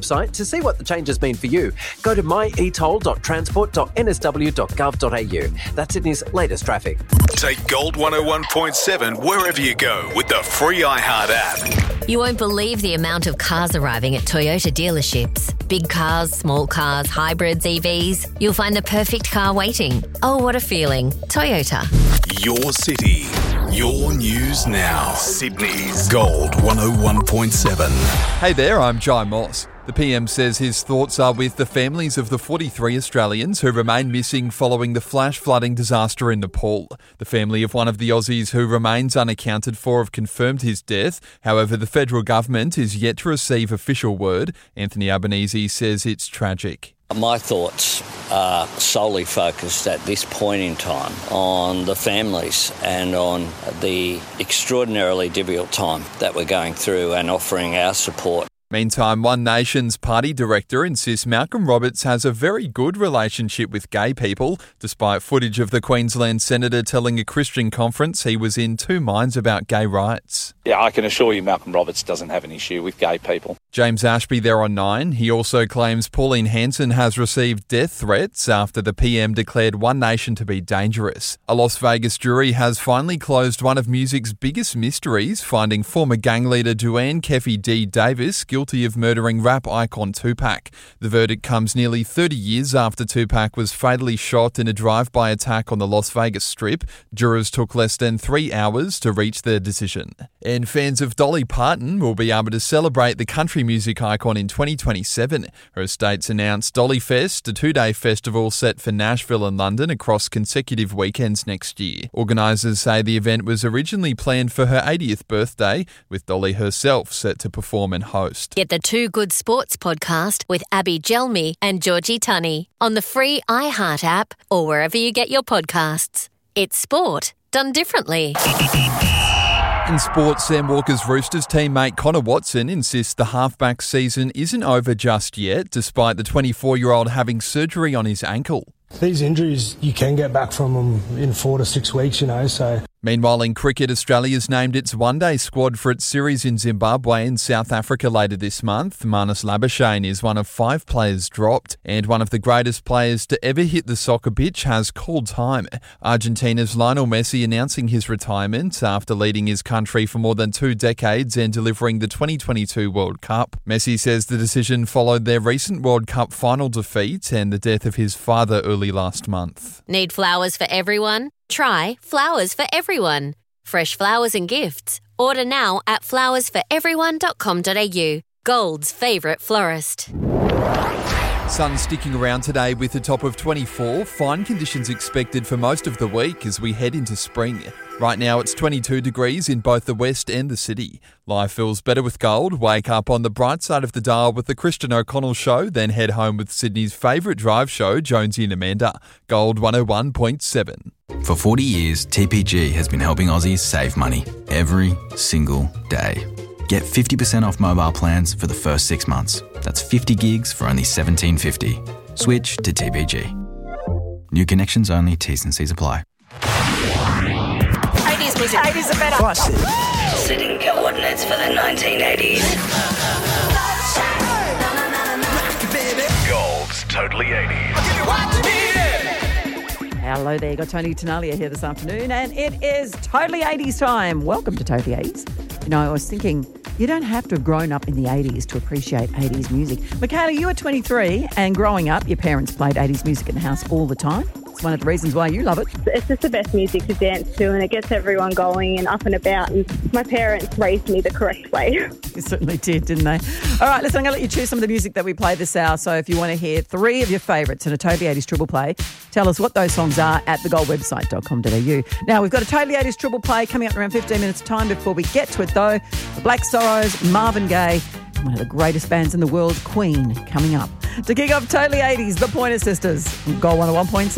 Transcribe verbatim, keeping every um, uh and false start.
website to see what the changes mean for you. Go to my e toll dot transport dot n s w dot gov dot a u. That's Sydney's latest traffic. Take Gold one oh one point seven wherever you go with the free iHeart app. You won't believe the amount of cars arriving at Toyota dealerships. Big cars, small cars, hybrids, E Vs. You'll find the perfect car waiting. Oh, what a feeling. Toyota. Your city, your news now. Sydney's Gold one oh one point seven. Hey there, I'm Jai Moss. The P M says his thoughts are with the families of the forty-three Australians who remain missing following the flash flooding disaster in Nepal. The family of one of the Aussies who remains unaccounted for have confirmed his death. However, the federal government is yet to receive official word. Anthony Albanese says it's tragic. My thoughts are solely focused at this point in time on the families and on the extraordinarily difficult time that we're going through and offering our support. Meantime, One Nation's party director insists Malcolm Roberts has a very good relationship with gay people, despite footage of the Queensland senator telling a Christian conference he was in two minds about gay rights. Yeah, I can assure you Malcolm Roberts doesn't have an issue with gay people. James Ashby there on Nine. He also claims Pauline Hanson has received death threats after the P M declared One Nation to be dangerous. A Las Vegas jury has finally closed one of music's biggest mysteries, finding former gang leader Duane Keffi D. Davis guilty of murdering rap icon Tupac. The verdict comes nearly thirty years after Tupac was fatally shot in a drive-by attack on the Las Vegas Strip. Jurors took less than three hours to reach their decision. And fans of Dolly Parton will be able to celebrate the country music icon in twenty twenty-seven. Her estate's announced Dolly Fest, a two-day festival set for Nashville and London across consecutive weekends next year. Organisers say the event was originally planned for her eightieth birthday, with Dolly herself set to perform and host. Get the Two Good Sports podcast with Abby Gelmi and Georgie Tunney on the free iHeart app or wherever you get your podcasts. It's sport done differently. In sports, Sam Walker's Roosters teammate Connor Watson insists the halfback season isn't over just yet, despite the twenty-four-year-old having surgery on his ankle. These injuries, you can get back from them in four to six weeks, you know, so... Meanwhile, in cricket, Australia's named its one-day squad for its series in Zimbabwe and South Africa later this month. Marnus Labuschagne is one of five players dropped, and one of the greatest players to ever hit the soccer pitch has called time. Argentina's Lionel Messi announcing his retirement after leading his country for more than two decades and delivering the twenty twenty-two World Cup. Messi says the decision followed their recent World Cup final defeat and the death of his father early last month. Need flowers for everyone? Try Flowers for Everyone. Fresh flowers and gifts. Order now at flowers for everyone dot com dot a u. Gold's favourite florist. Sun sticking around today with a top of twenty-four. Fine conditions expected for most of the week as we head into spring. Right now it's twenty-two degrees in both the west and the city. Life feels better with Gold. Wake up on the bright side of the dial with the Christian O'Connell Show, then head home with Sydney's favourite drive show, Jonesy and Amanda. Gold one oh one point seven. For forty years, T P G has been helping Aussies save money every single day. Get fifty percent off mobile plans for the first six months. That's fifty gigs for only seventeen fifty. Switch to T P G. New connections only, T's and C's apply. eighties music. eighties are better. Classic. Setting coordinates for the nineteen eighties. Gold's Totally eighties. Hello there, you got Tony Tenalia here this afternoon, and it is Totally eighties time. Welcome to Totally eighties. You know, I was thinking, you don't have to have grown up in the eighties to appreciate eighties music. Michaela, you were twenty-three, and growing up, your parents played eighties music in the house all the time. It's one of the reasons why you love it. It's just the best music to dance to, and it gets everyone going and up and about, and my parents raised me the correct way. You certainly did, didn't they? All right, listen, I'm going to let you choose some of the music that we play this hour, so if you want to hear three of your favourites in a Totally eighties triple play, tell us what those songs are at the gold website dot com dot a u. Now, we've got a Totally eighties triple play coming up in around fifteen minutes' time. Before we get to it, though, the Black Sorrows, Marvin Gaye, and one of the greatest bands in the world, Queen, coming up. To kick off Totally eighties, the Pointer Sisters, Gold one oh one point seven.